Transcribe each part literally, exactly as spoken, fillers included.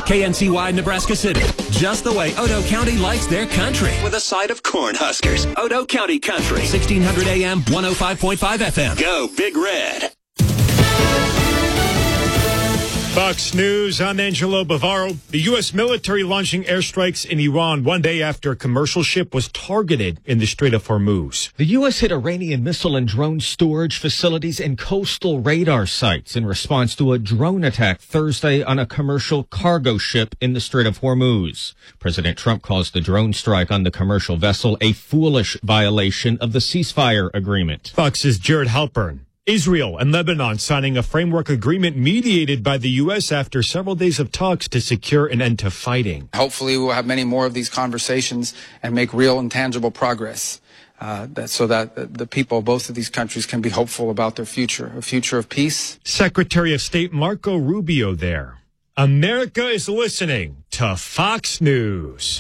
K N C Y, Nebraska City. Just the way Odo County likes their country. With a side of Cornhuskers. Odo County Country. sixteen hundred A M, one oh five point five F M. Go Big Red. Fox News, I'm Angelo Bavaro. The U S military launching airstrikes in Iran one day after a commercial ship was targeted in the Strait of Hormuz. The U S hit Iranian missile and drone storage facilities and coastal radar sites in response to a drone attack Thursday on a commercial cargo ship in the Strait of Hormuz. President Trump calls the drone strike on the commercial vessel a foolish violation of the ceasefire agreement. Fox's Jared Halpern. Israel and Lebanon signing a framework agreement mediated by the U S after several days of talks to secure an end to fighting. Hopefully we'll have many more of these conversations and make real and tangible progress uh, that, so that the people of both of these countries can be hopeful about their future, a future of peace. Secretary of State Marco Rubio there. America is listening to Fox News.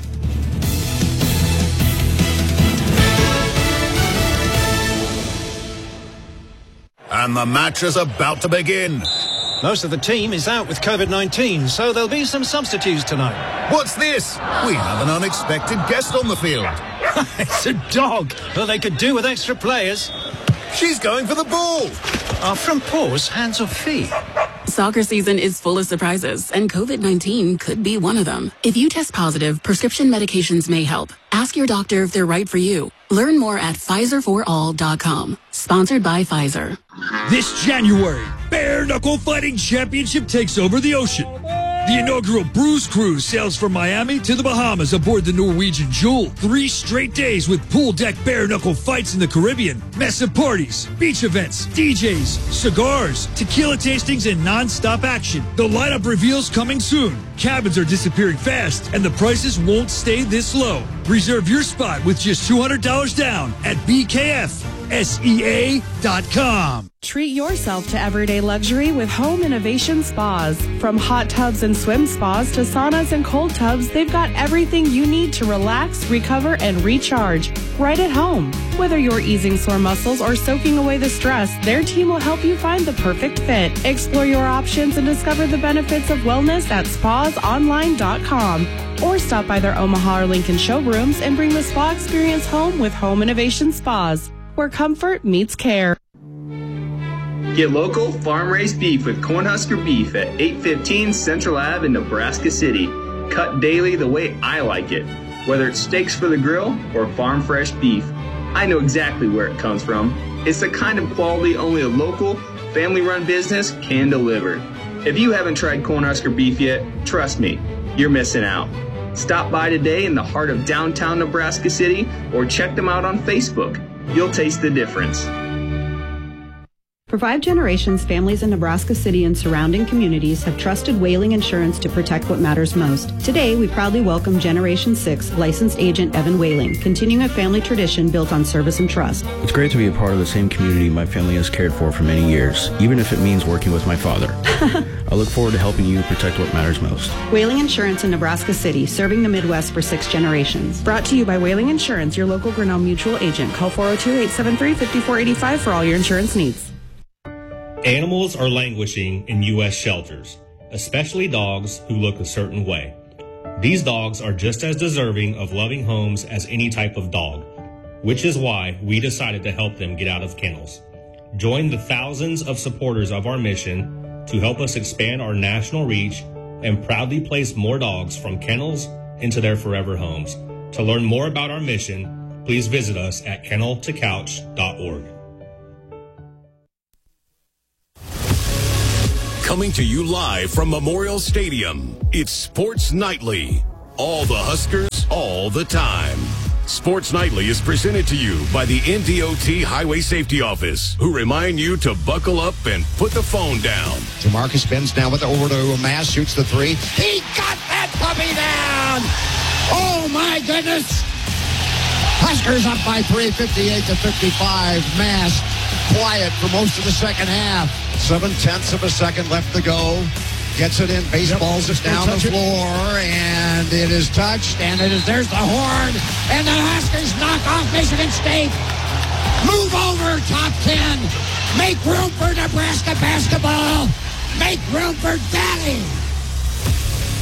And the match is about to begin. Most of the team is out with COVID nineteen, so there'll be some substitutes tonight. What's this? We have an unexpected guest on the field. It's a dog. Well, they could do with extra players. She's going for the ball. Are front paws hands or feet? Soccer season is full of surprises, and COVID nineteen could be one of them. If you test positive, prescription medications may help. Ask your doctor if they're right for you. Learn more at Pfizer for all dot com. Sponsored by Pfizer. This January, Bare Knuckle Fighting Championship takes over the ocean. The inaugural Bruise Cruise sails from Miami to the Bahamas aboard the Norwegian Jewel. Three straight days with pool deck bare knuckle fights in the Caribbean, massive parties, beach events, D Js, cigars, tequila tastings, and non-stop action. The lineup reveals coming soon. Cabins are disappearing fast, and the prices won't stay this low. Reserve your spot with just two hundred dollars down at B K F S E A dot com. Treat yourself to everyday luxury with Home Innovation Spas. From hot tubs and swim spas to saunas and cold tubs, they've got everything you need to relax, recover, and recharge right at home. Whether you're easing sore muscles or soaking away the stress, their team will help you find the perfect fit. Explore your options and discover the benefits of wellness at spas online dot com. Or stop by their Omaha or Lincoln showrooms and bring the spa experience home with Home Innovation Spas, where comfort meets care. Get local, farm-raised beef with Cornhusker Beef at eight fifteen Central Ave in Nebraska City. Cut daily the way I like it. Whether it's steaks for the grill or farm-fresh beef, I know exactly where it comes from. It's the kind of quality only a local, family-run business can deliver. If you haven't tried Cornhusker Beef yet, trust me, you're missing out. Stop by today in the heart of downtown Nebraska City or check them out on Facebook. You'll taste the difference. For five generations, families in Nebraska City and surrounding communities have trusted Whaling Insurance to protect what matters most. Today, we proudly welcome Generation six licensed agent Evan Whaling, continuing a family tradition built on service and trust. It's great to be a part of the same community my family has cared for for many years, even if it means working with my father. I look forward to helping you protect what matters most. Whaling Insurance in Nebraska City, serving the Midwest for six generations. Brought to you by Whaling Insurance, your local Grinnell Mutual agent. Call four oh two, eight seven three, five four eight five for all your insurance needs. Animals are languishing in U S shelters, especially dogs who look a certain way. These dogs are just as deserving of loving homes as any type of dog, which is why we decided to help them get out of kennels. Join the thousands of supporters of our mission to help us expand our national reach and proudly place more dogs from kennels into their forever homes. To learn more about our mission, please visit us at kennel to couch dot org. Coming to you live from Memorial Stadium, it's Sports Nightly. All the Huskers, all the time. Sports Nightly is presented to you by the N D O T Highway Safety Office, who remind you to buckle up and put the phone down. Jamarcus bends now with the over to Mass, shoots the three. He got that puppy down! Oh my goodness! Huskers up by three, fifty-eight to fifty-five. Mass quiet for most of the second half. Seven tenths of a second left to go. Gets it in. Baseballs yep. it down the floor. It. And it is touched. And it is, there's the horn. And the Huskers knock off Michigan State. Move over, top ten. Make room for Nebraska basketball. Make room for Valley.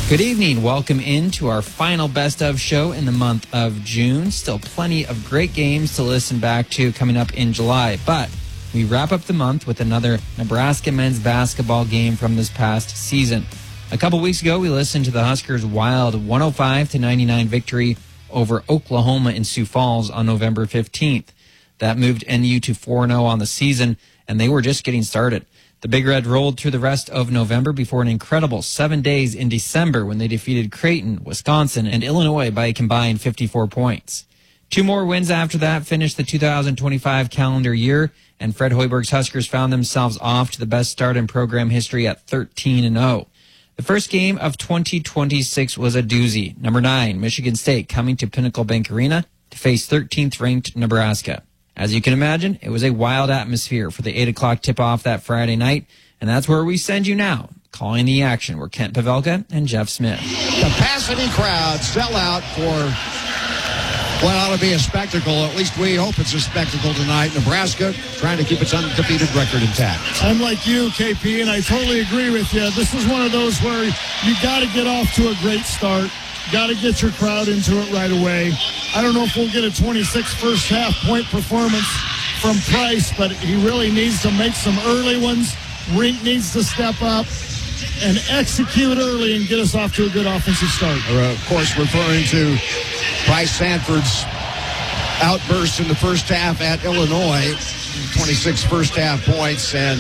Good evening. Welcome into our final Best Of show in the month of June. Still plenty of great games to listen back to coming up in July. But we wrap up the month with another Nebraska men's basketball game from this past season. A couple weeks ago, we listened to the Huskers' wild one oh five to ninety-nine victory over Oklahoma in Sioux Falls on November fifteenth. That moved N U to four and oh on the season, and they were just getting started. The Big Red rolled through the rest of November before an incredible seven days in December when they defeated Creighton, Wisconsin, and Illinois by a combined fifty-four points. Two more wins after that finished the two thousand twenty-five calendar year, and Fred Hoiberg's Huskers found themselves off to the best start in program history at thirteen and oh. The first game of twenty twenty-six was a doozy. Number nine, Michigan State, coming to Pinnacle Bank Arena to face thirteenth ranked Nebraska. As you can imagine, it was a wild atmosphere for the eight o'clock tip-off that Friday night, and that's where we send you now. Calling the action were Kent Pavelka and Jeff Smith. Capacity crowd sell out for what ought to be a spectacle. At least we hope it's a spectacle tonight. Nebraska trying to keep its undefeated record intact. I'm like you, K P, and I totally agree with you. This is one of those where you got to get off to a great start. Got to get your crowd into it right away. I don't know if we'll get a twenty-six first half point performance from Price, but he really needs to make some early ones. Rink needs to step up and execute early and get us off to a good offensive start. Uh, of course, referring to Bryce Sanford's outburst in the first half at Illinois, twenty-six first half points, and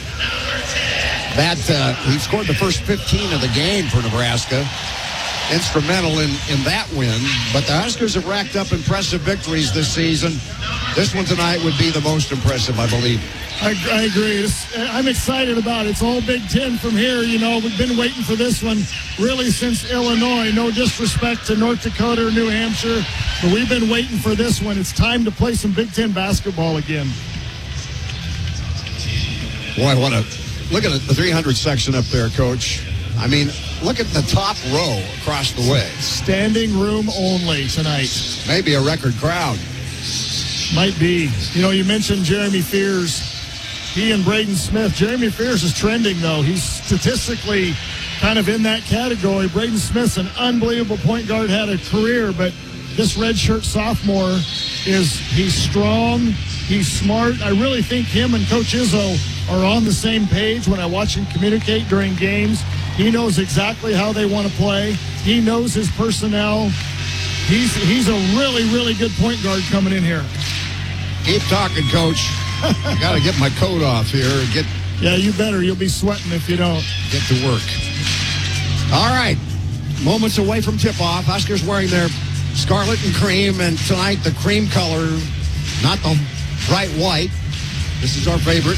that uh, he scored the first fifteen of the game for Nebraska. Instrumental in, in that win, but the Huskers have racked up impressive victories this season. This one tonight would be the most impressive, I believe. I, I agree. It's, I'm excited about it. It's all Big Ten from here. You know, we've been waiting for this one really since Illinois. No disrespect to North Dakota or New Hampshire, but we've been waiting for this one. It's time to play some Big Ten basketball again. Boy, what a look at the three hundred section up there, Coach. I mean, look at the top row across the way. Standing room only tonight. Maybe a record crowd. Might be. You know, you mentioned Jeremy Fears. He and Braden Smith. Jeremy Fears is trending, though. He's statistically kind of in that category. Braden Smith's an unbelievable point guard, had a career, but this redshirt sophomore is, he's strong, he's smart. I really think him and Coach Izzo are on the same page when I watch him communicate during games. He knows exactly how they want to play. He knows his personnel. He's he's a really, really good point guard coming in here. Keep talking, Coach. I got to get my coat off here. And get yeah, you better. You'll be sweating if you don't. Get to work. All right. Moments away from tip-off. Huskers wearing their scarlet and cream, and tonight the cream color, not the bright white. This is our favorite.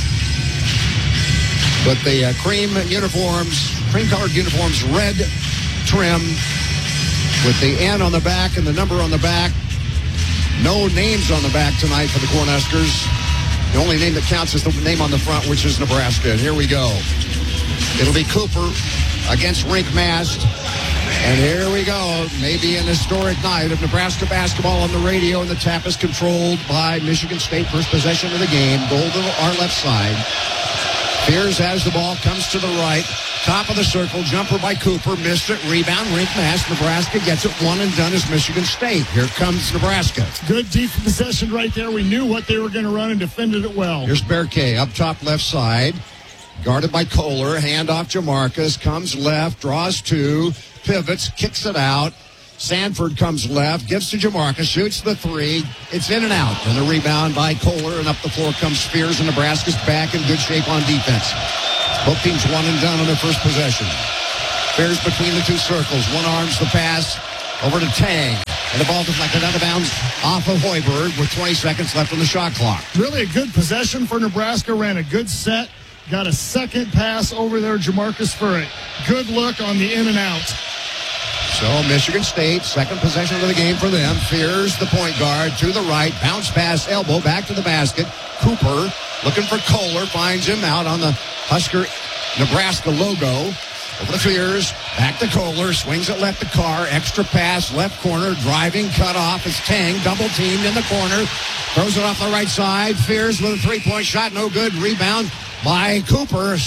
But the uh, cream uniforms, cream-colored uniforms, red trim with the N on the back and the number on the back. No names on the back tonight for the Cornhuskers. The only name that counts is the name on the front, which is Nebraska. And here we go. It'll be Cooper against Rink Mast. And here we go. Maybe an historic night of Nebraska basketball on the radio, and the tap is controlled by Michigan State. First possession of the game. Goal to our left side. Fears has the ball, comes to the right. Top of the circle, jumper by Cooper, missed it, rebound, Rink Mast. Nebraska gets it, one and done is Michigan State. Here comes Nebraska. Good deep possession right there. We knew what they were going to run and defended it well. Here's Berkay up top left side. Guarded by Kohler, handoff Jamarcus, comes left, draws two, pivots, kicks it out. Sanford comes left, gives to Jamarcus, shoots the three. It's in and out. And the rebound by Kohler, and up the floor comes Spears, and Nebraska's back in good shape on defense. Both teams one and done on their first possession. Spears between the two circles. One arms the pass over to Tang. And the ball deflected out of bounds off of Hoiberg with twenty seconds left on the shot clock. Really a good possession for Nebraska. Ran a good set. Got a second pass over there, Jamarcus for it. Good look on the in and out. So Michigan State, second possession of the game for them. Fears the point guard to the right. Bounce pass, elbow, back to the basket. Cooper looking for Kohler. Finds him out on the Husker Nebraska logo. Over to Fears. Back to Kohler. Swings it left to Carr. Extra pass, left corner. Driving, cut off. It's Tang. Double teamed in the corner. Throws it off the right side. Fears with a three-point shot. No good. Rebound by Cooper.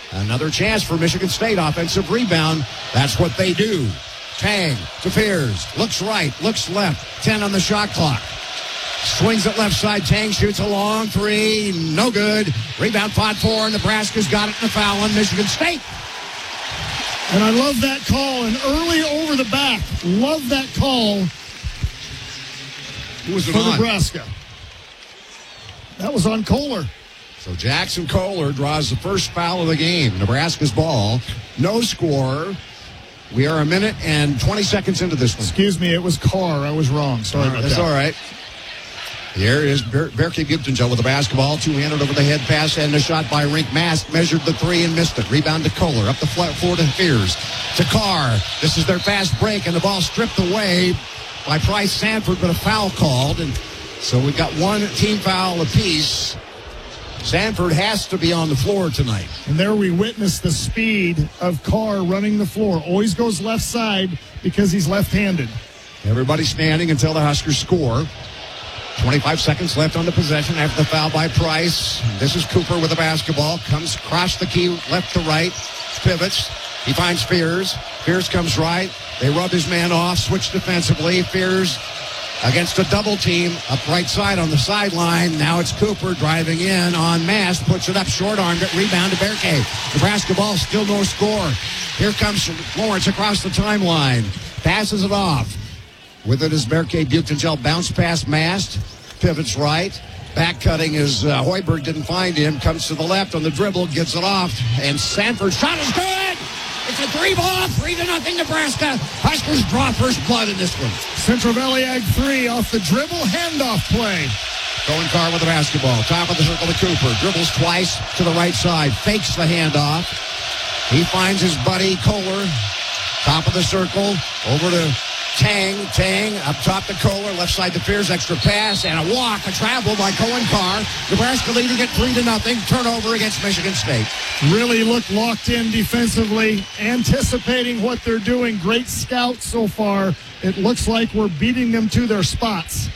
Another chance for Michigan State. Offensive rebound. That's what they do. Tang to Fears. Looks right. Looks left. ten on the shot clock. Swings it left side. Tang shoots a long three. No good. Rebound fought for. Nebraska's got it in the foul on Michigan State. And I love that call. And early over the back. Love that call. Who was it for on? Nebraska. That was on Kohler. So Jackson Kohler draws the first foul of the game. Nebraska's ball. No score. We are a minute and twenty seconds into this one. Excuse me, it was Carr. I was wrong. Sorry All about right, that's that. That's all right. Here is Ber- Berkey Giptonzel with the basketball. Two-handed over the head pass and a shot by Rink Mast. Measured the three and missed it. Rebound to Kohler. Up the flat floor to Fears. To Carr. This is their fast break, and the ball stripped away by Price Sanford, but a foul called. And so we've got one team foul apiece. Sanford has to be on the floor tonight. And there we witness the speed of Carr running the floor. Always goes left side because he's left-handed. Everybody standing until the Huskers score. twenty-five seconds left on the possession after the foul by Price. This is Cooper with the basketball. Comes across the key left to right. Pivots. He finds Fears. Fears comes right. They rub his man off. Switch defensively. Fears against a double team up right side on the sideline. Now it's Cooper driving in on Mast. Puts it up, short armed it. Rebound to Berkey. Nebraska ball, still no score. Here comes Lawrence across the timeline. Passes it off. With it is Berkey Butenzel. Bounce past Mast. Pivots right. Back cutting is uh, Hoiberg didn't find him. Comes to the left on the dribble. Gets it off. And Sanford's shot is good. It's a three ball, three to nothing Nebraska. Huskers draw first blood in this one. Central Valley Ag three off the dribble handoff play. Going Carr with the basketball. Top of the circle to Cooper. Dribbles twice to the right side. Fakes the handoff. He finds his buddy Kohler. Top of the circle. Over to Tang. Tang up top to Kohler. Left side to Fears. Extra pass and a walk. A travel by Cohen Carr. Nebraska leading it three to nothing. Turnover against Michigan State. Really look locked in defensively. Anticipating what they're doing. Great scout so far. It looks like we're beating them to their spots.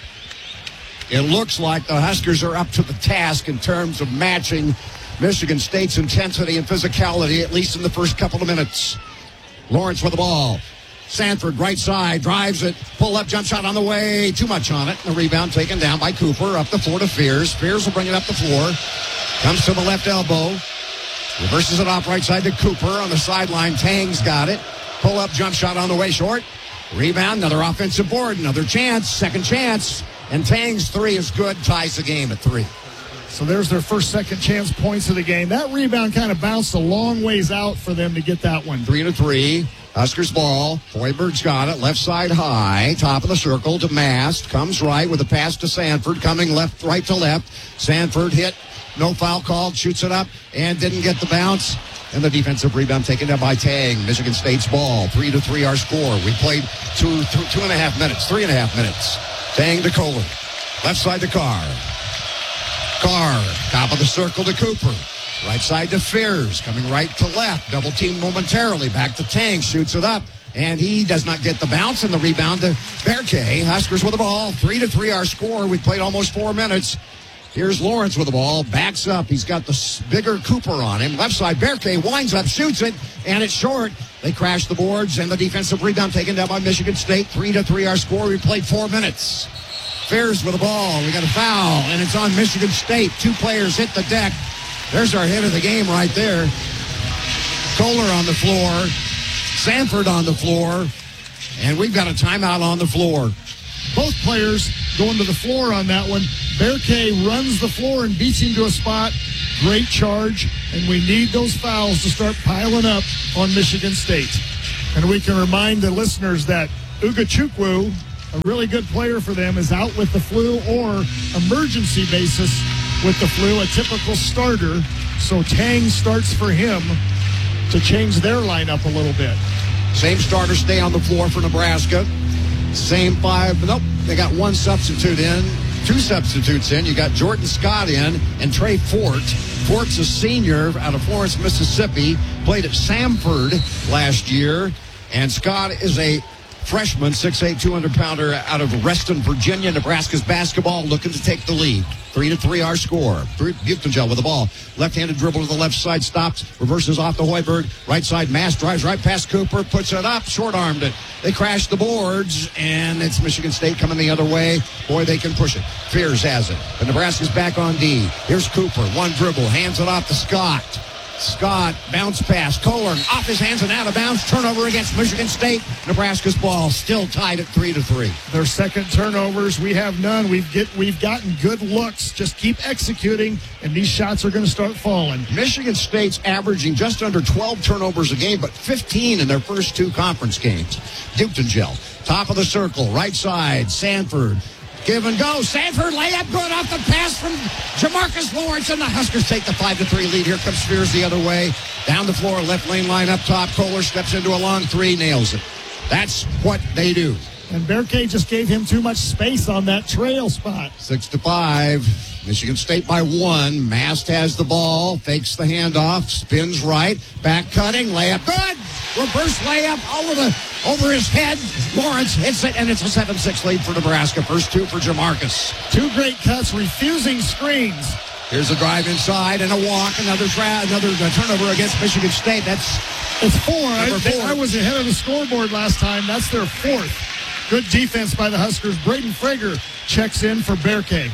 It looks like the Huskers are up to the task in terms of matching Michigan State's intensity and physicality, at least in the first couple of minutes. Lawrence with the ball. Sanford, right side, drives it. Pull-up jump shot on the way. Too much on it. The rebound taken down by Cooper. Up the floor to Fears. Fears will bring it up the floor. Comes to the left elbow. Reverses it off right side to Cooper. On the sideline, Tang's got it. Pull-up jump shot on the way short. Rebound, another offensive board. Another chance, second chance. And Tang's three is good. Ties the game at three. So there's their first second chance points of the game. That rebound kind of bounced a long ways out for them to get that one. Three to three. Huskers ball. Hoiberg's got it. Left side high. Top of the circle to Mast. Comes right with a pass to Sanford. Coming left, right to left. Sanford hit. No foul called. Shoots it up and didn't get the bounce. And the defensive rebound taken down by Tang. Michigan State's ball. Three to three our score. We played two, two, two and a half minutes. Three and a half minutes. Tang to Kohler. Left side to Carr. Carr. Top of the circle to Cooper. Right side to Fears, coming right to left. Double team momentarily. Back to Tang, shoots it up. And he does not get the bounce, and the rebound to Berkey. Huskers with the ball. Three to three our score. We've played almost four minutes. Here's Lawrence with the ball. Backs up. He's got the bigger Cooper on him. Left side, Berkey winds up, shoots it, and it's short. They crash the boards, and the defensive rebound taken down by Michigan State. Three to three our score. We played four minutes. Fears with the ball. We got a foul, and it's on Michigan State. Two players hit the deck. There's our hit of the game right there. Kohler on the floor. Sanford on the floor. And we've got a timeout on the floor. Both players going to the floor on that one. Berkey runs the floor and beats him to a spot. Great charge. And we need those fouls to start piling up on Michigan State. And we can remind the listeners that Ugachukwu, a really good player for them, is out with the flu or emergency basis with the flu, a typical starter. So Tang starts for him to change their lineup a little bit. Same starters stay on the floor for Nebraska. Same five. Nope, they got one substitute in. Two substitutes in. You got Jordan Scott in and Trey Fort. Fort's a senior out of Florence, Mississippi. Played at Samford last year. And Scott is a freshman, six eight, two hundred pounder out of Reston, Virginia. Nebraska's basketball looking to take the lead. Three to three, our score. Buchtengel with the ball. Left-handed dribble to the left side, stops, reverses off to Hoiberg. Right side, Mass drives right past Cooper, puts it up, short-armed it. They crash the boards, and it's Michigan State coming the other way. Boy, they can push it. Fears has it. But Nebraska's back on D. Here's Cooper, one dribble, hands it off to Scott. Scott, bounce pass. Kohler off his hands and out of bounds. Turnover against Michigan State. Nebraska's ball still tied at three to three. Their second turnovers, we have none. We've get we've gotten good looks. Just keep executing, and these shots are going to start falling. Michigan State's averaging just under twelve turnovers a game, but fifteen in their first two conference games. Buchtengel, top of the circle, right side, Sanford. Give and go. Sanford layup good off the pass from Jamarcus Lawrence, and the Huskers take the five to three lead. Here comes Spears the other way. Down the floor, left lane line up top. Kohler steps into a long three, nails it. That's what they do. And Berkay just gave him too much space on that trail spot. Six to five. Michigan State by one. Mast has the ball, fakes the handoff, spins right, back cutting, layup good. Reverse layup over the over his head. Lawrence hits it, and it's a seven six lead for Nebraska. First two for Jamarcus. Two great cuts, refusing screens. Here's a drive inside and a walk. Another tra- another uh, turnover against Michigan State. That's it's four. I, four. I was ahead of the scoreboard last time. That's their fourth. Good defense by the Huskers. Braden Frager checks in for Berkay.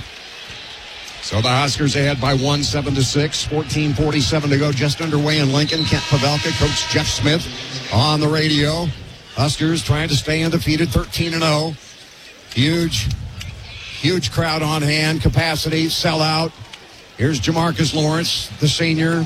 So the Huskers ahead by one, seven to six. fourteen forty-seven to go, just underway in Lincoln. Kent Pavelka, Coach Jeff Smith on the radio. Huskers trying to stay undefeated, thirteen and oh. Huge, huge crowd on hand. Capacity, sellout. Here's Jamarcus Lawrence, the senior,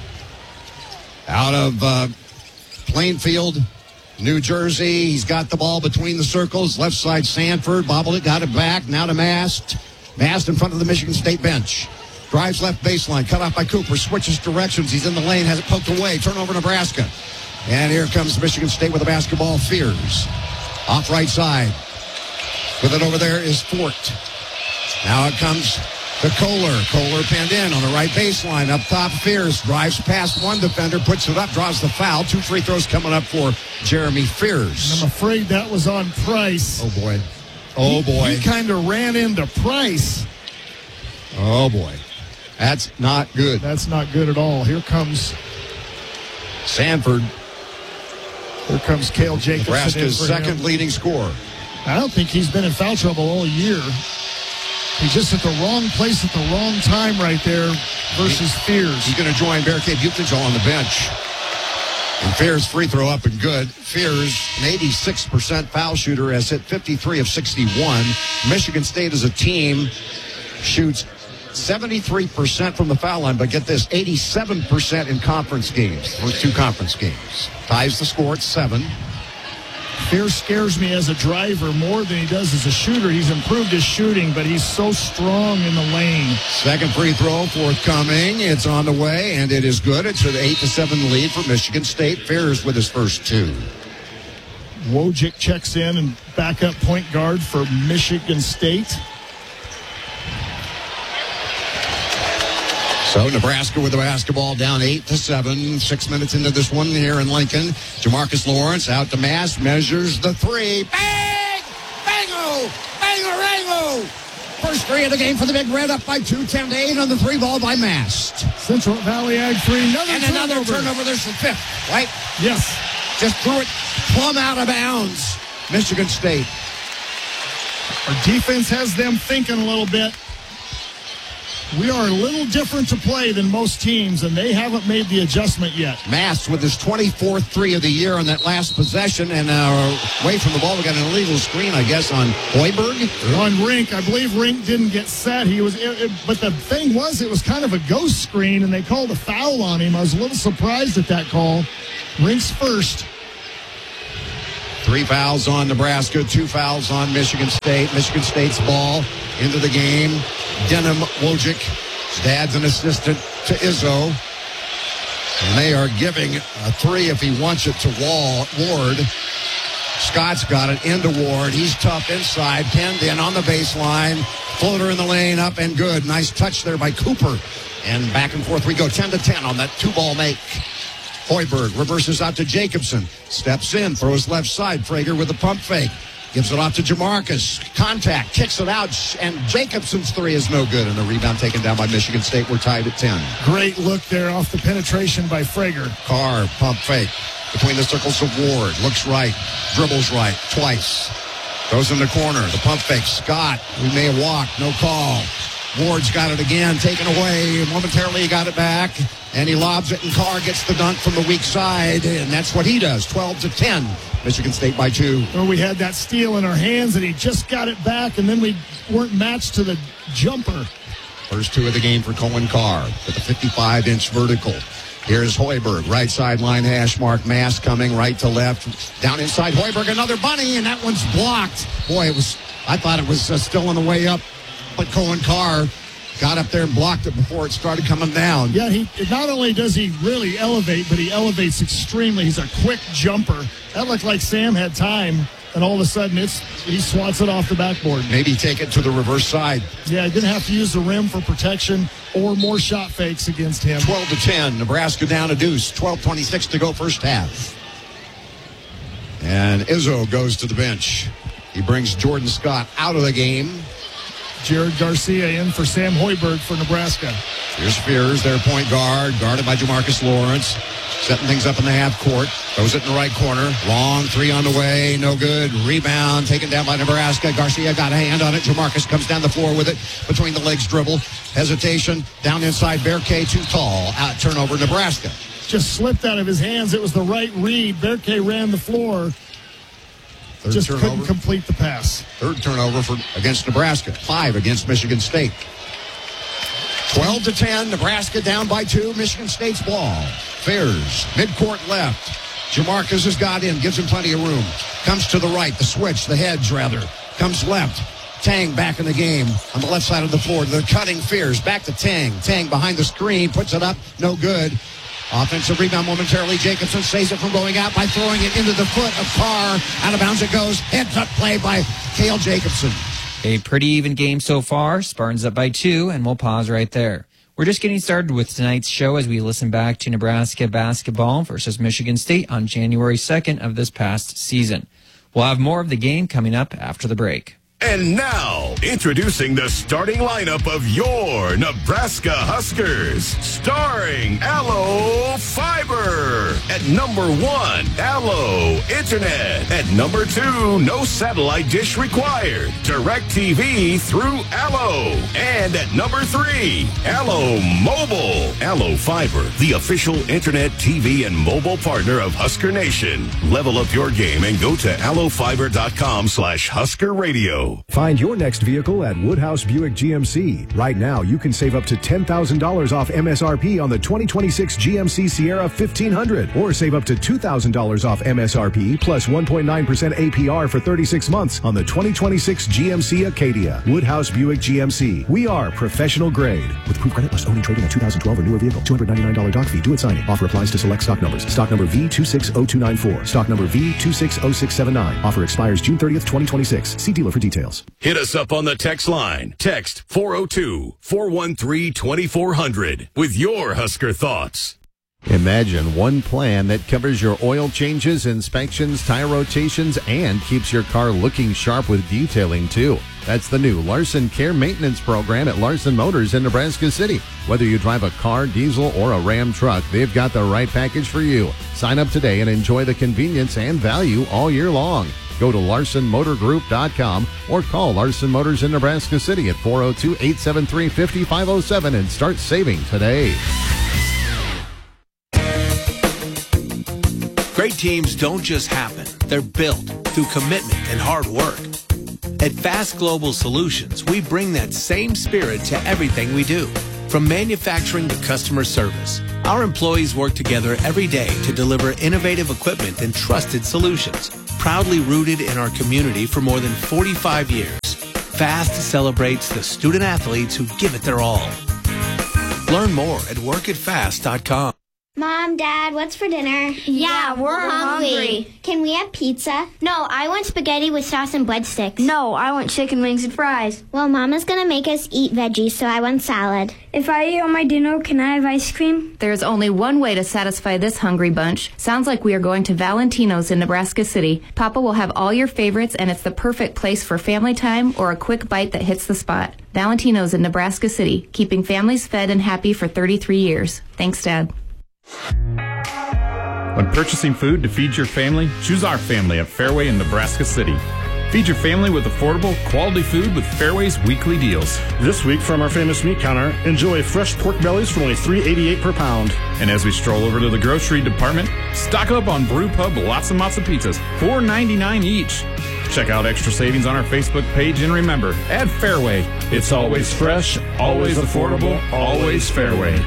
out of uh, Plainfield, New Jersey. He's got the ball between the circles. Left side, Sanford. Bobbled it, got it back. Now to Mast. Mast in front of the Michigan State bench. Drives left baseline. Cut off by Cooper. Switches directions. He's in the lane. Has it poked away. Turnover Nebraska. And here comes Michigan State with the basketball. Fears. Off right side. With it over there is Fort. Now it comes to Kohler. Kohler pinned in on the right baseline. Up top, Fears. Drives past one defender. Puts it up. Draws the foul. Two free throws coming up for Jeremy Fears. And I'm afraid that was on Price. Oh, boy. Oh, boy. He, he kind of ran into Price. Oh, boy. That's not good. That's not good at all. Here comes Sanford. Here comes Cale Jacobson. Nebraska's second him. leading scorer. I don't think he's been in foul trouble all year. He's just at the wrong place at the wrong time right there versus he, Fears. He's going to join Berkay Buchtengel on the bench. And Fears free throw up and good. Fears, an eighty-six percent foul shooter, has hit fifty-three of sixty-one. Michigan State as a team shoots seventy-three percent from the foul line, but get this, eighty-seven percent in conference games. Those two conference games. Ties the score at seven. Fears scares me as a driver more than he does as a shooter. He's improved his shooting, but he's so strong in the lane. Second free throw forthcoming. It's on the way, and it is good. It's an eight to seven lead for Michigan State. Fears with his first two. Wojcik checks in and backup point guard for Michigan State. So Nebraska with the basketball down eight to seven. Six minutes into this one here in Lincoln. Jamarcus Lawrence out to Mass, measures the three. Bang! Bango! Bango-rango! First three of the game for the Big Red, up by two, ten to eight on the three ball by Mast. Central Valley Ag three, another and turnover. another turnover. There's the fifth, right? Yes. Just threw it plumb out of bounds. Michigan State. Our defense has them thinking a little bit. We are a little different to play than most teams, and they haven't made the adjustment yet. Mast with his twenty-fourth three of the year on that last possession, and uh, away from the ball, we got an illegal screen, I guess, on Hoiberg. On Rink. I believe Rink didn't get set. He was, it, it, but the thing was, it was kind of a ghost screen, and they called a foul on him. I was a little surprised at that call. Rink's first. Three fouls on Nebraska, two fouls on Michigan State. Michigan State's ball into the game. Denham Wojcik, his dad's an assistant to Izzo. And they are giving a three if he wants it to Wall, Ward. Scott's got it into Ward. He's tough inside, pinned in on the baseline. Floater in the lane, up and good. Nice touch there by Cooper. And back and forth we go, ten to ten on that two-ball make. Hoiberg reverses out to Jacobson. Steps in, throws left side. Frager with a pump fake. Gives it off to Jamarcus. Contact, kicks it out, and Jacobson's three is no good. And the rebound taken down by Michigan State. We're tied at ten. Great look there off the penetration by Frager. Carr, pump fake. Between the circles of Ward. Looks right. Dribbles right. Twice. Goes in the corner. The pump fake. Scott. We may have walked. No call. Ward's got it again. Taken away. Momentarily he got it back. And he lobs it, and Carr gets the dunk from the weak side. And that's what he does. twelve to ten. Michigan State by two. Well, we had that steal in our hands, and he just got it back, and then we weren't matched to the jumper. First two of the game for Cohen Carr with a fifty-five inch vertical. Here's Hoiberg, right sideline hash mark, Mass coming right to left. Down inside Hoiberg, another bunny, and that one's blocked. Boy, it was. I thought it was uh, still on the way up, but Cohen Carr got up there and blocked it before it started coming down. Yeah, he not only does he really elevate, but he elevates extremely. He's a quick jumper. That looked like Sam had time, and all of a sudden it's he swats it off the backboard. Maybe take it to the reverse side. Yeah, he didn't have to use the rim for protection or more shot fakes against him. twelve to ten, Nebraska down a deuce. twelve twenty-six to go first half. And Izzo goes to the bench. He brings Jordan Scott out of the game. Jared Garcia in for Sam Hoiberg for Nebraska. Here's Fears, their point guard, guarded by Jamarcus Lawrence. Setting things up in the half court. Throws it in the right corner. Long three on the way. No good. Rebound taken down by Nebraska. Garcia got a hand on it. Jamarcus comes down the floor with it. Between the legs dribble. Hesitation. Down inside. Berkay too tall. Out turnover Nebraska. Just slipped out of his hands. It was the right read. Berkay ran the floor. Third Just turnover. couldn't complete the pass. Third turnover for against Nebraska. Five against Michigan State. twelve to ten. Nebraska down by two. Michigan State's ball. Fears. Midcourt left. Jamarcus has got in. Gives him plenty of room. Comes to the right. The switch. The hedge, rather. Comes left. Tang back in the game on the left side of the floor. The cutting Fears. Back to Tang. Tang behind the screen. Puts it up. No good. Offensive rebound momentarily. Jacobson saves it from going out by throwing it into the foot of Carr. Out of bounds it goes. Heads up play by Cale Jacobson. A pretty even game so far. Spartans up by two, and we'll pause right there. We're just getting started with tonight's show as we listen back to Nebraska basketball versus Michigan State on January second of this past season. We'll have more of the game coming up after the break. And now, introducing the starting lineup of your Nebraska Huskers. Starring Allo Fiber. At number one, Allo Internet. At number two, no satellite dish required. DirecTV through Allo. And at number three, Allo Mobile. Allo Fiber, the official internet, T V, and mobile partner of Husker Nation. Level up your game and go to allofiber.com slash Husker Radio. Find your next vehicle at Woodhouse Buick G M C. Right now, you can save up to ten thousand dollars off M S R P on the twenty twenty-six G M C Sierra fifteen hundred, or save up to two thousand dollars off M S R P plus one point nine percent A P R for thirty-six months on the twenty twenty-six G M C Acadia. Woodhouse Buick G M C. We are professional grade. With approved credit, must own and trade in a two thousand twelve or newer vehicle. two hundred ninety-nine dollars doc fee. Do it signing. Offer applies to select stock numbers. Stock number V two six zero two nine four. Stock number V two six zero six seven nine. Offer expires June thirtieth, twenty twenty-six. See dealer for details. Hit us up on the text line. Text four oh two, four one three, two four zero zero with your Husker thoughts. Imagine one plan that covers your oil changes, inspections, tire rotations, and keeps your car looking sharp with detailing, too. That's the new Larson Care Maintenance Program at Larson Motors in Nebraska City. Whether you drive a car, diesel, or a Ram truck, they've got the right package for you. Sign up today and enjoy the convenience and value all year long. Go to larson motor group dot com or call Larson Motors in Nebraska City at four oh two, eight seven three, five five oh seven and start saving today. Great teams don't just happen. They're built through commitment and hard work. At Fast Global Solutions, we bring that same spirit to everything we do. From manufacturing to customer service, our employees work together every day to deliver innovative equipment and trusted solutions. Proudly rooted in our community for more than forty-five years, Fast celebrates the student athletes who give it their all. Learn more at work at fast dot com. Mom, Mom, Dad, what's for dinner? Yeah, we're hungry. hungry. Can we have pizza? No, I want spaghetti with sauce and breadsticks. No, I want chicken wings and fries. Well, Mama's gonna make us eat veggies, so I want salad. If I eat all my dinner, can I have ice cream? There's only one way to satisfy this hungry bunch. Sounds like we are going to Valentino's in Nebraska City. Papa will have all your favorites, and it's the perfect place for family time or a quick bite that hits the spot. Valentino's in Nebraska City, keeping families fed and happy for thirty-three years. Thanks, Dad. When purchasing food to feed your family, choose our family at Fairway in Nebraska City. Feed your family with affordable, quality food with Fairway's weekly deals. This week from our famous meat counter, enjoy fresh pork bellies for only three dollars and eighty-eight cents per pound. And as we stroll over to the grocery department, stock up on Brew Pub Lots and Lots of Pizzas, four dollars and ninety-nine cents each. Check out extra savings on our Facebook page, and remember, add Fairway. It's always fresh, always affordable, always Fairway.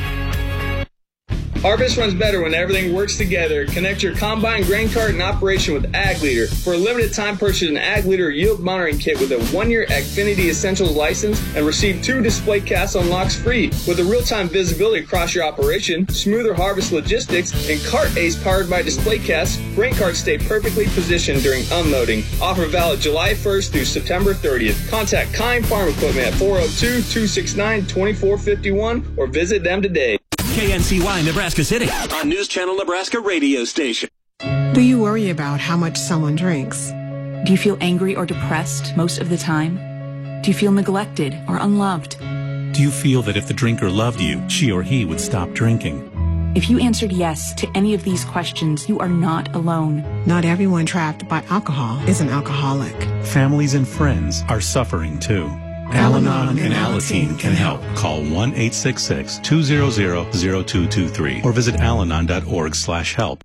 Harvest runs better when everything works together. Connect your combine, grain cart, and operation with Ag Leader. For a limited time, purchase an Ag Leader yield monitoring kit with a one-year Agfinity Essentials license and receive two display cast unlocks free. With a real-time visibility across your operation, smoother harvest logistics, and Cart Ace powered by display casts, grain carts stay perfectly positioned during unloading. Offer valid July first through September thirtieth. Contact Kine Farm Equipment at four oh two, two six nine, two four five one or visit them today. K N C Y Nebraska City on News Channel Nebraska radio station. Do you worry about how much someone drinks? Do you feel angry or depressed most of the time? Do you feel neglected or unloved? Do you feel that if the drinker loved you, she or he would stop drinking? If you answered yes to any of these questions, you are not alone. Not everyone trapped by alcohol is an alcoholic. Families and friends are suffering too. Al-Anon and Alateen can help. Call one eight six six, two zero zero, zero two two three or visit alanon dot org slash help.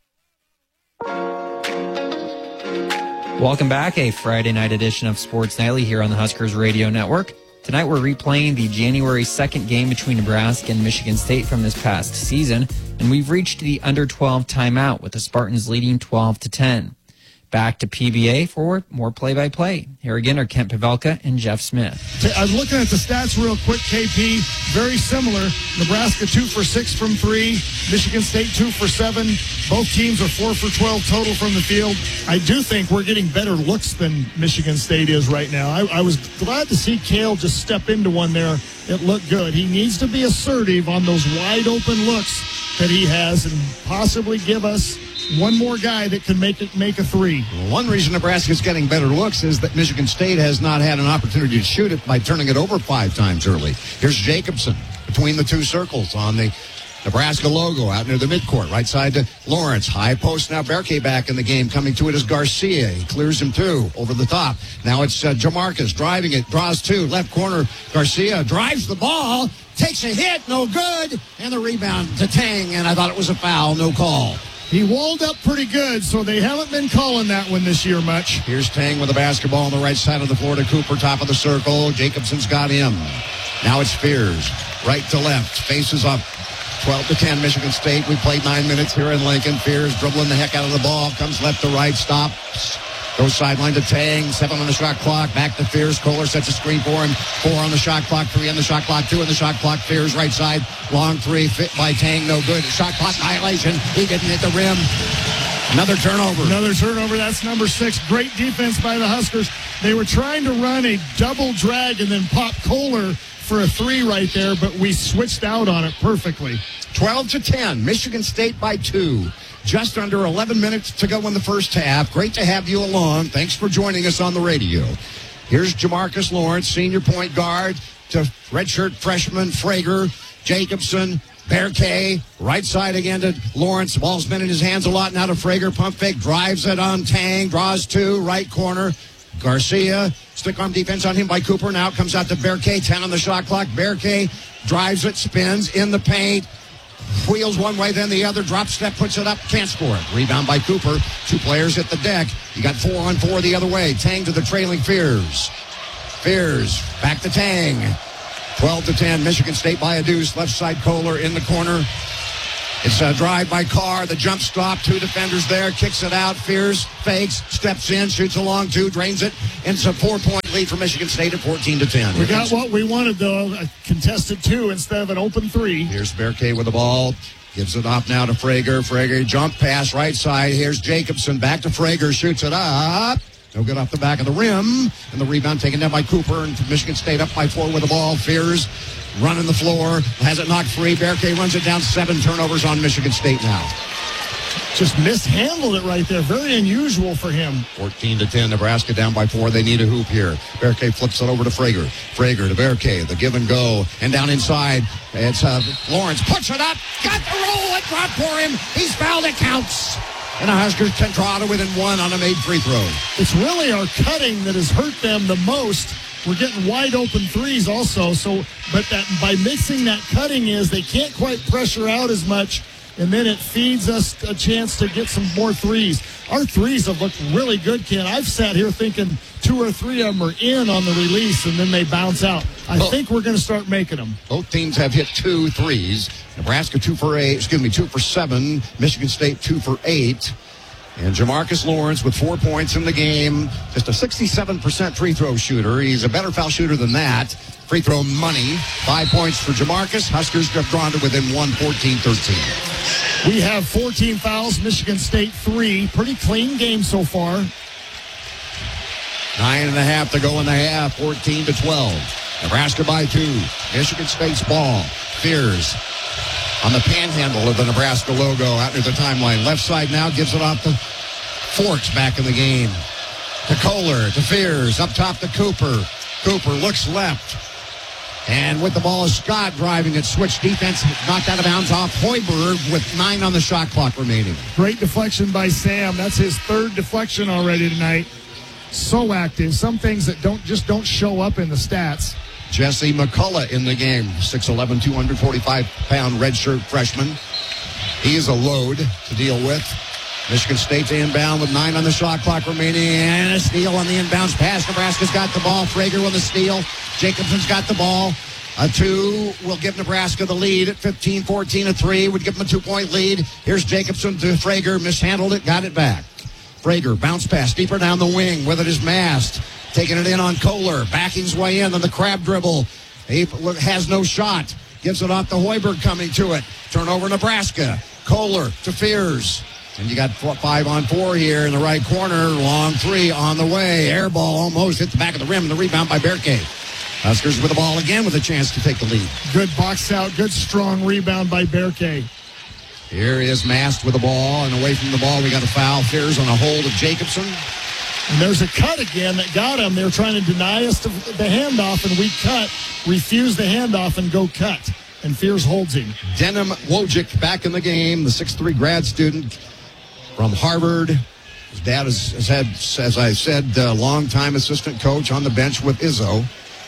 Welcome back, a Friday night edition of Sports Nightly here on the Huskers Radio Network. Tonight we're replaying the January second game between Nebraska and Michigan State from this past season, and we've reached the under twelve timeout with the Spartans leading twelve to ten. Back to P B A for more play-by-play. Here again are Kent Pavelka and Jeff Smith. I'm looking at the stats real quick, K P. Very similar. Nebraska two for six from three. Michigan State two for seven. Both teams are four for twelve total from the field. I do think we're getting better looks than Michigan State is right now. I, I was glad to see Cale just step into one there. It looked good. He needs to be assertive on those wide-open looks that he has and possibly give us one more guy that can make it make a three. One reason Nebraska's getting better looks is that Michigan State has not had an opportunity to shoot it by turning it over five times early. Here's Jacobson between the two circles on the Nebraska logo out near the midcourt, right side to Lawrence. High post now. Berkey back in the game. Coming to it is Garcia. He clears him two over the top. Now it's uh, Jamarcus driving it. Draws two. Left corner. Garcia drives the ball. Takes a hit. No good. And the rebound to Tang. And I thought it was a foul. No call. He walled up pretty good, so they haven't been calling that one this year much. Here's Tang with the basketball on the right side of the floor to Cooper, top of the circle. Jacobson's got him. Now it's Fears, right to left, faces up. twelve to ten, Michigan State. We played nine minutes here in Lincoln. Fears dribbling the heck out of the ball, comes left to right, stops. Goes sideline to Tang, seven on the shot clock, back to Fears. Kohler sets a screen for him, four on the shot clock, three on the shot clock, two on the shot clock. Fears right side, long three, fit by Tang, no good. Shot clock annihilation, he didn't hit the rim. Another turnover. Another turnover, that's number six. Great defense by the Huskers. They were trying to run a double drag and then pop Kohler for a three right there, but we switched out on it perfectly. twelve to ten, Michigan State by two. Just under eleven minutes to go in the first half. Great to have you along. Thanks for joining us on the radio. Here's Jamarcus Lawrence, senior point guard, to redshirt freshman Frager, Jacobson, Berkey, right side again to Lawrence. Ball's been in his hands a lot now to Frager. Pump fake, drives it on Tang, draws two, right corner. Garcia, stick arm defense on him by Cooper. Now comes out to Berkey, ten on the shot clock. Berkey drives it, spins in the paint. Wheels one way, then the other. Drop step, puts it up, can't score it. Rebound by Cooper. Two players hit the deck. You got four on four the other way. Tang to the trailing Fears. Fears back to Tang. twelve to ten, Michigan State by a deuce. Left side Kohler in the corner. It's a drive by Carr. The jump stop. Two defenders there. Kicks it out. Fears fakes. Steps in. Shoots a long two. Drains it. And it's a four-point lead for Michigan State at fourteen to ten. We got what we wanted, though. A contested two instead of an open three. Here's Berkey with the ball. Gives it off now to Frager. Frager jump pass right side. Here's Jacobson. Back to Frager. Shoots it up. No good off the back of the rim. And the rebound taken down by Cooper. And Michigan State up by four with the ball. Fears running the floor. Has it knocked free. Berkay runs it down. Seven turnovers on Michigan State now. Just mishandled it right there. Very unusual for him. fourteen to ten. Nebraska down by four. They need a hoop here. Berkay flips it over to Frager. Frager to Berkay. The give and go. And down inside, it's uh, Lawrence. Puts it up. Got the roll. It dropped for him. He's fouled. It counts. And the Huskers can draw to within one on a made free throw. It's really our cutting that has hurt them the most. We're getting wide open threes also. So, but that by mixing that cutting is they can't quite pressure out as much. And then it feeds us a chance to get some more threes. Our threes have looked really good, Ken. I've sat here thinking two or three of them are in on the release, and then they bounce out. I oh. think we're going to start making them. Both teams have hit two threes. Nebraska two for eight, excuse me, two for seven. Michigan State two for eight. And Jamarcus Lawrence with four points in the game. Just a sixty-seven percent free throw shooter. He's a better foul shooter than that. Free throw money. Five points for Jamarcus. Huskers have drawn to within one, fourteen thirteen. We have fourteen fouls. Michigan State three. Pretty clean game so far. Nine and a half to go in the half. fourteen to twelve. Nebraska by two. Michigan State's ball. Fears on the panhandle of the Nebraska logo out near the timeline. Left side now gives it off to Forks back in the game. To Kohler, to Fears, up top to Cooper. Cooper looks left. And with the ball is Scott driving it. Switch defense knocked out of bounds off Hoiberg with nine on the shot clock remaining. Great deflection by Sam. That's his third deflection already tonight. So active. Some things that don't just don't show up in the stats. Jesse McCullough in the game. six eleven, two hundred forty-five pound redshirt freshman. He is a load to deal with. Michigan State's inbound with nine on the shot clock remaining. And a steal on the inbounds pass. Nebraska's got the ball. Frager with the steal. Jacobson's got the ball. A two will give Nebraska the lead at fifteen fourteen. A three would give them a two-point lead. Here's Jacobson to Frager. Mishandled it. Got it back. Frager bounce pass deeper down the wing. With it is Mast. Taking it in on Kohler. Backing his way in on the crab dribble. He has no shot. Gives it off to Hoiberg coming to it. Turnover Nebraska. Kohler to Fears. And you got four, five on four here in the right corner. Long three on the way. Air ball almost hit the back of the rim. And the rebound by Berkay. Huskers with the ball again with a chance to take the lead. Good box out. Good strong rebound by Berkay. Here is Mast with the ball. And away from the ball, we got a foul. Fears on a hold of Jacobson. And there's a cut again that got him. They were trying to deny us the handoff, and we cut, refuse the handoff, and go cut. And Fears holds him. Denim Wojcik back in the game, the six three grad student from Harvard. His dad has, has had, as I said, a long-time assistant coach on the bench with Izzo.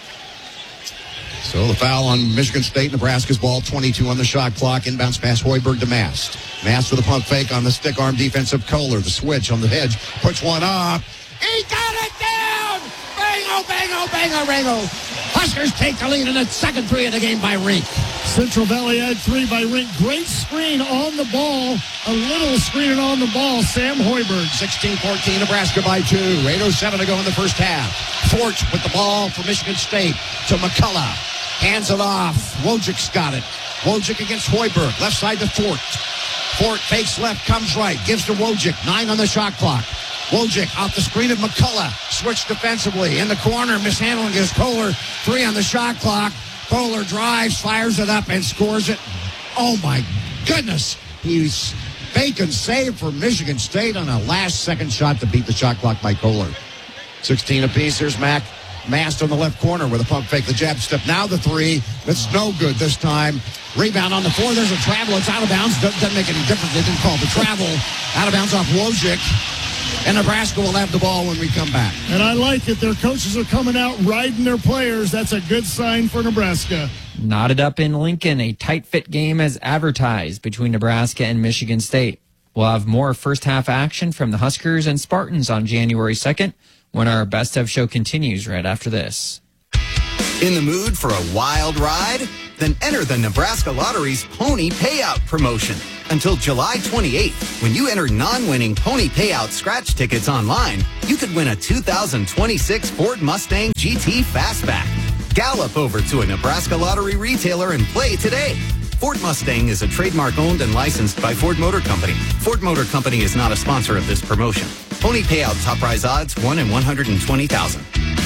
So the foul on Michigan State, Nebraska's ball, twenty-two on the shot clock. Inbounds pass Hoiberg to Mast. Mast with a pump fake on the stick arm defensive Kohler. The switch on the edge. Puts one up. He got it down! Bango, bango, bango, bango. Huskers take the lead in the second three of the game by Rink. Central Valley had three by Rink. Great screen on the ball. A little screening on the ball. Sam Hoiberg. sixteen fourteen, Nebraska by two. eight oh seven to go in the first half. Forts with the ball for Michigan State to McCullough. Hands it off. Wojcik's got it. Wojcik against Hoiberg. Left side to Fort. Fort fakes left, comes right. Gives to Wojcik. Nine on the shot clock. Wojcik off the screen of McCullough. Switch defensively. In the corner, mishandling his Kohler. Three on the shot clock. Kohler drives, fires it up, and scores it. Oh, my goodness. He's bacon save for Michigan State on a last-second shot to beat the shot clock by Kohler. sixteen apiece. Here's Mac. Mast on the left corner with a pump fake. The jab step. Now the three. It's no good this time. Rebound on the floor. There's a travel. It's out of bounds. Doesn't make any difference. They didn't call the travel. Out of bounds off Wojcik. And Nebraska will have the ball when we come back. And I like it. Their coaches are coming out riding their players. That's a good sign for Nebraska. Knotted up in Lincoln, a tight-fit game as advertised between Nebraska and Michigan State. We'll have more first-half action from the Huskers and Spartans on January second when our Best Of show continues right after this. In the mood for a wild ride? Then enter the Nebraska Lottery's Pony Payout promotion. Until July twenty-eighth, when you enter non-winning Pony Payout scratch tickets online, you could win a two thousand twenty-six Ford Mustang G T Fastback. Gallop over to a Nebraska Lottery retailer and play today. Ford Mustang is a trademark owned and licensed by Ford Motor Company. Ford Motor Company is not a sponsor of this promotion. Pony payout top prize odds one in one hundred twenty thousand.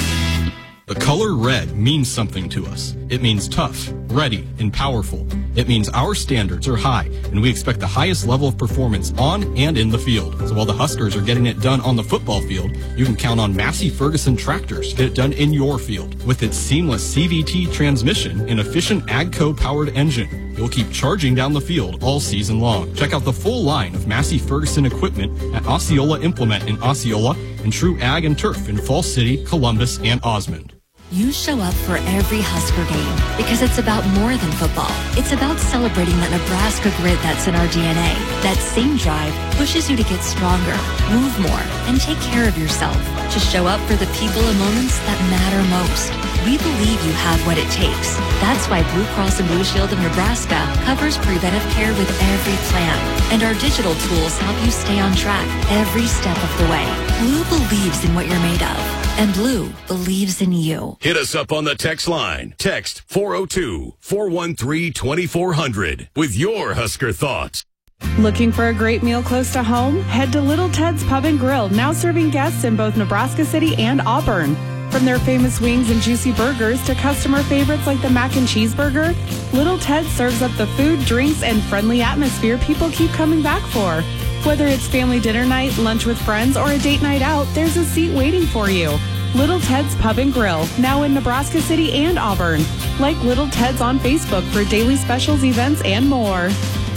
The color red means something to us. It means tough, ready, and powerful. It means our standards are high, and we expect the highest level of performance on and in the field. So while the Huskers are getting it done on the football field, you can count on Massey Ferguson tractors to get it done in your field. With its seamless C V T transmission and efficient AGCO-powered engine, you'll keep charging down the field all season long. Check out the full line of Massey Ferguson equipment at Osceola Implement in Osceola and True Ag and Turf in Falls City, Columbus, and Osmond. You show up for every Husker game because it's about more than football. It's about celebrating that Nebraska grit that's in our D N A. That same drive pushes you to get stronger, move more, and take care of yourself. To show up for the people and moments that matter most. We believe you have what it takes. That's why Blue Cross and Blue Shield of Nebraska covers preventive care with every plan. And our digital tools help you stay on track every step of the way. Blue believes in what you're made of. And Blue believes in you. Hit us up on the text line. Text four oh two, four one three, two four zero zero with your Husker thoughts. Looking for a great meal close to home? Head to Little Ted's Pub and Grill, now serving guests in both Nebraska City and Auburn. From their famous wings and juicy burgers to customer favorites like the mac and cheese burger, Little Ted serves up the food, drinks, and friendly atmosphere people keep coming back for. Whether it's family dinner night, lunch with friends, or a date night out, there's a seat waiting for you. Little Ted's Pub and Grill, now in Nebraska City and Auburn. Like Little Ted's on Facebook for daily specials, events, and more.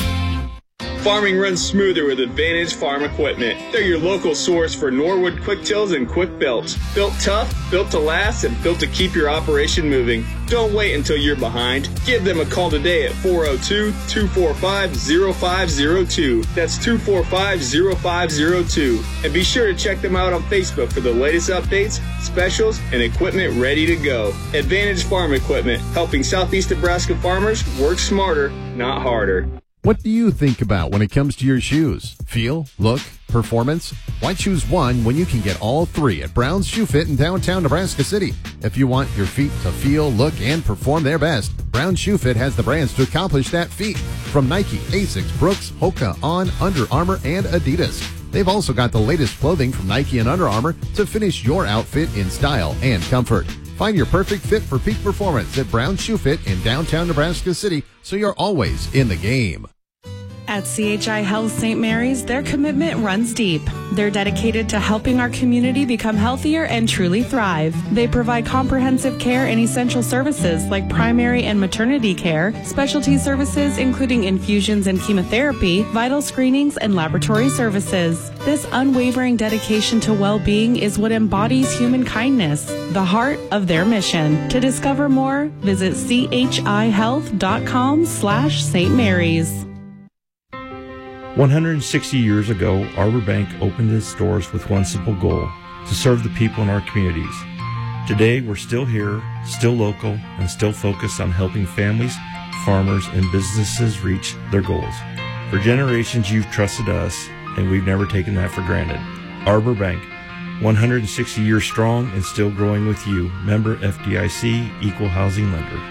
Farming runs smoother with Advantage Farm Equipment. They're your local source for Norwood quick tills and quick belts. Built tough, built to last, and built to keep your operation moving. Don't wait until you're behind. Give them a call today at four oh two, two four five, oh five oh two. That's two four five, oh five oh two. And be sure to check them out on Facebook for the latest updates, specials, and equipment ready to go. Advantage Farm Equipment, helping Southeast Nebraska farmers work smarter, not harder. What do you think about when it comes to your shoes? Feel, look, performance? Why choose one when you can get all three at Brown's Shoe Fit in downtown Nebraska City? If you want your feet to feel, look, and perform their best, Brown's Shoe Fit has the brands to accomplish that feat. From Nike, Asics, Brooks, Hoka, On, Under Armour, and Adidas. They've also got the latest clothing from Nike and Under Armour to finish your outfit in style and comfort. Find your perfect fit for peak performance at Brown's Shoe Fit in downtown Nebraska City, so you're always in the game. At C H I Health Saint Mary's, their commitment runs deep. They're dedicated to helping our community become healthier and truly thrive. They provide comprehensive care and essential services like primary and maternity care, specialty services including infusions and chemotherapy, vital screenings, and laboratory services. This unwavering dedication to well-being is what embodies human kindness, the heart of their mission. To discover more, visit chihealth.com slash Saint Mary's. one hundred sixty years ago, Arbor Bank opened its doors with one simple goal, to serve the people in our communities. Today, we're still here, still local, and still focused on helping families, farmers, and businesses reach their goals. For generations, you've trusted us, and we've never taken that for granted. Arbor Bank, one hundred sixty years strong and still growing with you. Member F D I C, Equal Housing Lender.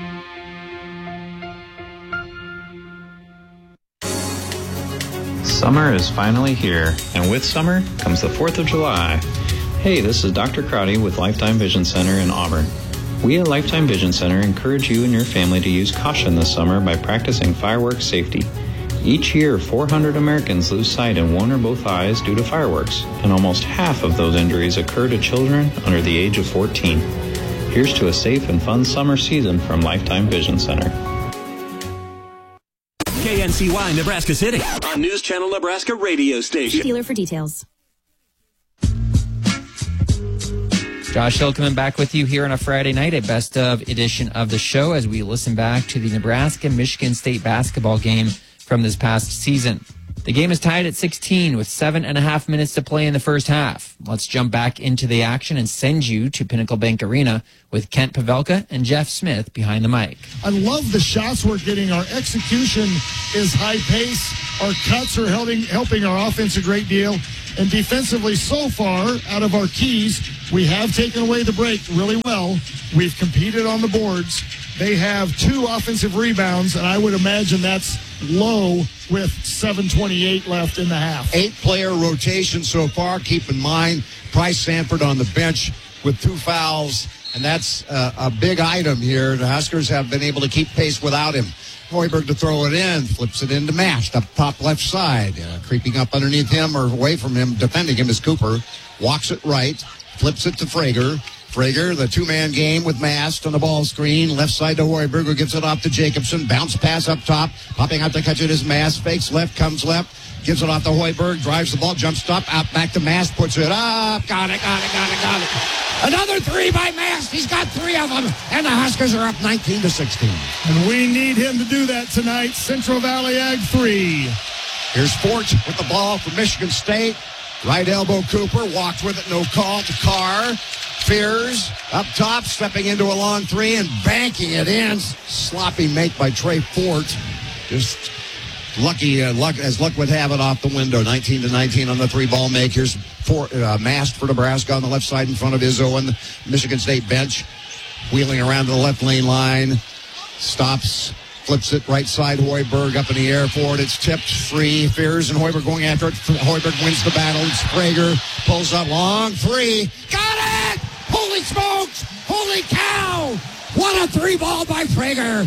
Summer is finally here, and with summer comes the fourth of July. Hey, this is Doctor Crowdy with Lifetime Vision Center in Auburn. We at Lifetime Vision Center encourage you and your family to use caution this summer by practicing fireworks safety. Each year, four hundred Americans lose sight in one or both eyes due to fireworks, and almost half of those injuries occur to children under the age of fourteen. Here's to a safe and fun summer season from Lifetime Vision Center. K N C Y Nebraska City on News Channel Nebraska radio station. Dealer for details. Josh Hill coming back with you here on a Friday night, a best of edition of the show as we listen back to the Nebraska-Michigan State basketball game from this past season. The game is tied at sixteen with seven and a half minutes to play in the first half. Let's jump back into the action and send you to Pinnacle Bank Arena with Kent Pavelka and Jeff Smith behind the mic. I love the shots we're getting. Our execution is high pace. Our cuts are helping, helping our offense a great deal. And defensively, so far, out of our keys, we have taken away the break really well. We've competed on the boards. They have two offensive rebounds, and I would imagine that's low with seven twenty-eight left in the half. Eight-player rotation so far. Keep in mind, Price Sanford on the bench with two fouls, and that's uh, a big item here. The Huskers have been able to keep pace without him. Hoiberg to throw it in, flips it into Mast up top left side. Uh, creeping up underneath him or away from him, defending him is Cooper. Walks it right, flips it to Frager. Frager, the two-man game with Mast on the ball screen. Left side to Hoiberg, who gives it off to Jacobson. Bounce pass up top. Popping out to catch it is Mast. Fakes left, comes left. Gives it off to Hoiberg. Drives the ball, jump stop. Out back to Mast. Puts it up. Got it, got it, got it, got it. Another three by Mast. He's got three of them. And the Huskers are up nineteen to sixteen. And we need him to do that tonight. Central Valley Ag three. Here's Fort with the ball from Michigan State. Right elbow Cooper. Walked with it. No call to Carr. Fears up top, stepping into a long three and banking it in. Sloppy make by Trey Fort. Just lucky, uh, luck as luck would have it off the window. nineteen to nineteen on the three ball make. Here's Fort, uh, Mast for Nebraska on the left side in front of Izzo and the Michigan State bench. Wheeling around to the left lane line. Stops. Flips it right side. Hoiberg up in the air for it. It's tipped free. Fears and Hoiberg going after it. Hoiberg wins the battle. It's Frager. Pulls up long three. Got it! Holy smokes! Holy cow! What a three ball by Frager.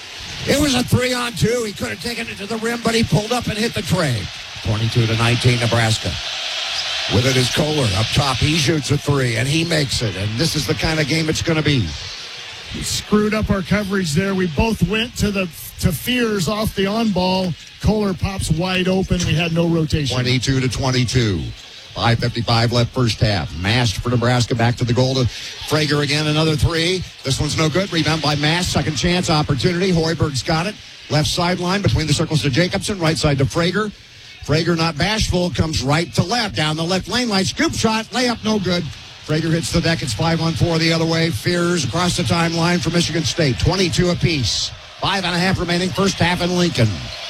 It was a three on two. He could have taken it to the rim, but he pulled up and hit the tray. twenty-two to nineteen, Nebraska. With it is Kohler up top. He shoots a three, and he makes it. And this is the kind of game it's going to be. We screwed up our coverage there. We both went to the to Fears off the on ball. Kohler pops wide open. We had no rotation. twenty-two to twenty-two. five fifty-five left first half. Mast for Nebraska back to the goal to Frager again. Another three. This one's no good. Rebound by Mast. Second chance opportunity. Hoiberg's got it. Left sideline between the circles to Jacobson. Right side to Frager. Frager not bashful. Comes right to left. Down the left lane line. Scoop shot. Layup no good. Frager hits the deck. It's five on four the other way. Fears across the timeline for Michigan State. twenty-two apiece. Five and a half remaining first half in Lincoln.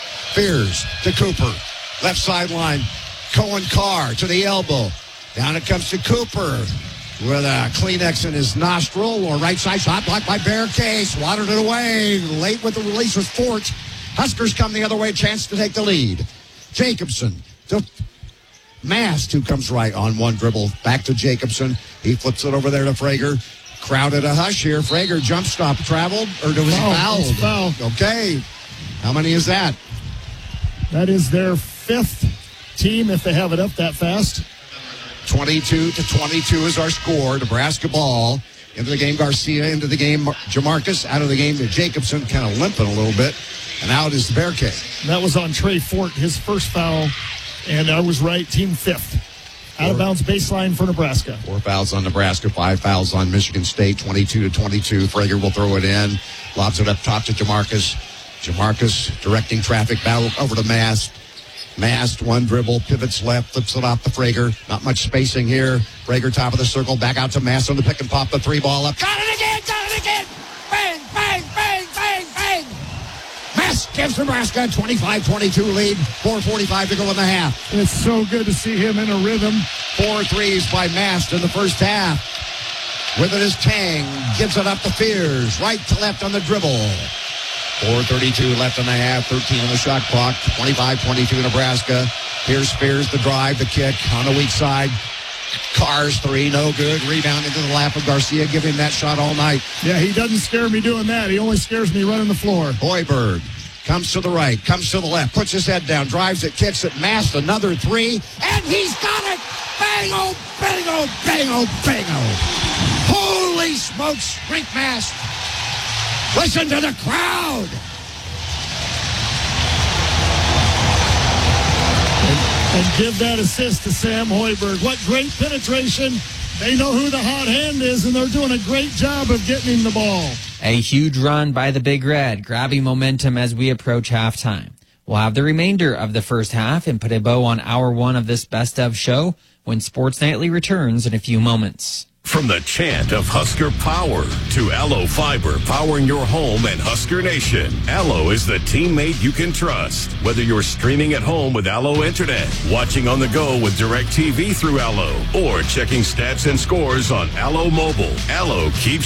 Fears to Cooper. Left sideline. Cohen Carr to the elbow. Down it comes to Cooper with a Kleenex in his nostril. Or right side shot blocked by Bear Case. Watered it away. Late with the release was Fort. Huskers come the other way. Chance to take the lead. Jacobson to Mast, who comes right on one dribble. Back to Jacobson. He flips it over there to Frager. Crowded a hush here. Frager jump stop traveled. Or was he fouled? It's foul. Okay. How many is that? That is their fifth team if they have it up that fast. twenty-two to twenty-two is our score. Nebraska ball. Into the game, Garcia. Into the game, Jamarcus. Out of the game, Jacobson kind of limping a little bit. And out is the Bear Case. That was on Trey Fort, his first foul. And I was right, team fifth. Out of bounds baseline for Nebraska. Four fouls on Nebraska, five fouls on Michigan State, twenty-two to twenty-two. Frager will throw it in. Lobs it up top to Jamarcus. Jamarcus directing traffic battle over to Mast. Mast, one dribble, pivots left, flips it off to Frager. Not much spacing here. Frager top of the circle, back out to Mast on the pick and pop, the three ball up. Got it again, got it again! Bang, bang, bang, bang, bang! Mast gives Nebraska a twenty-five twenty-two lead. four forty-five to go in the half. It's so good to see him in a rhythm. Four threes by Mast in the first half. With it is Tang. Gives it up to Fears. Right to left on the dribble. four thirty-two left in the half. thirteen on the shot clock. twenty-five twenty-two Nebraska. Here's Fears the drive, the kick on the weak side. Carr's three, no good. Rebound into the lap of Garcia. Give him that shot all night. Yeah, he doesn't scare me doing that. He only scares me running the floor. Hoiberg comes to the right, comes to the left, puts his head down, drives it, kicks it, Mast, another three, and he's got it! Bang, oh, bang, oh, bang, oh, bang, oh. Holy smokes, Rick Mast. Listen to the crowd. And give that assist to Sam Hoiberg. What great penetration. They know who the hot hand is, and they're doing a great job of getting him the ball. A huge run by the Big Red, grabbing momentum as we approach halftime. We'll have the remainder of the first half and put a bow on hour one of this Best Of show when Sports Nightly returns in a few moments. From the chant of Husker power to Allo Fiber powering your home and Husker Nation, Allo is the teammate you can trust. Whether you're streaming at home with Allo Internet, watching on the go with DirecTV through Allo, or checking stats and scores on Allo Mobile, Allo keeps